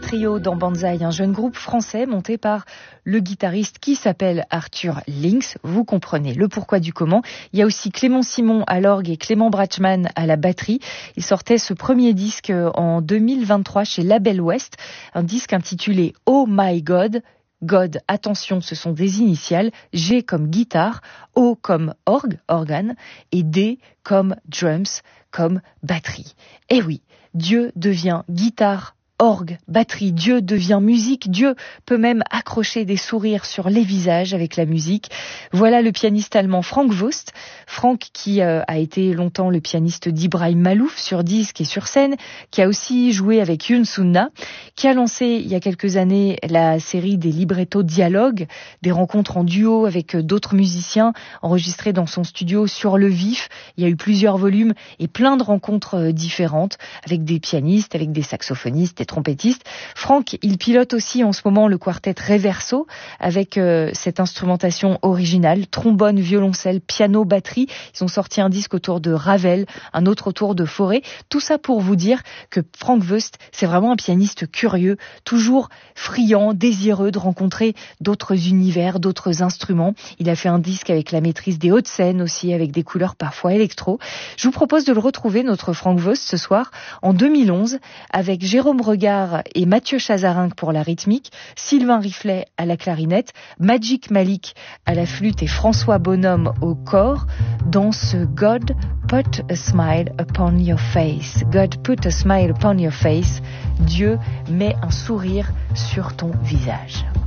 Trio dans Banzai, un jeune groupe français monté par le guitariste qui s'appelle Arthur Lynx. Vous comprenez le pourquoi du comment. Il y a aussi Clément Simon à l'orgue et Clément Brachman à la batterie. Ils sortaient ce premier disque en 2023 chez Label West, un disque intitulé Oh My God. God, attention, ce sont des initiales, G comme guitare, O comme organe, et D comme drums, comme batterie. Eh oui, Dieu devient guitare, orgue, batterie, Dieu devient musique, Dieu peut même accrocher des sourires sur les visages avec la musique. Voilà le pianiste allemand Frank Wüst. Frank qui a été longtemps le pianiste d'Ibrahim Malouf sur disque et sur scène, qui a aussi joué avec Youn Sunna, qui a lancé il y a quelques années la série des librettos dialogues, des rencontres en duo avec d'autres musiciens enregistrés dans son studio sur le vif. Il y a eu plusieurs volumes et plein de rencontres différentes avec des pianistes, avec des saxophonistes, trompettistes. Frank, il pilote aussi en ce moment le quartet Reverso avec cette instrumentation originale, trombone, violoncelle, piano, batterie. Ils ont sorti un disque autour de Ravel, un autre autour de Fauré. Tout ça pour vous dire que Frank Wüst, c'est vraiment un pianiste curieux, toujours friand, désireux de rencontrer d'autres univers, d'autres instruments. Il a fait un disque avec la maîtrise des hautes scènes aussi, avec des couleurs parfois électro. Je vous propose de le retrouver, notre Frank Wüst, ce soir, en 2011, avec Jérôme Regard et Mathieu Chazarin pour la rythmique, Sylvain Riflet à la clarinette, Magic Malik à la flûte et François Bonhomme au corps, dans ce God Put a Smile Upon Your Face. God Put a Smile Upon Your Face. Dieu met un sourire sur ton visage.